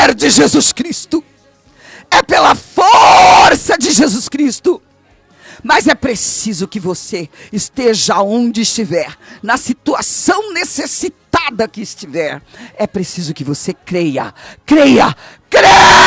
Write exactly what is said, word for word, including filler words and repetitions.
poder de Jesus Cristo. É pela força de Jesus Cristo. Mas é preciso que você esteja onde estiver, na situação necessitada que estiver. É preciso que você creia, creia, creia!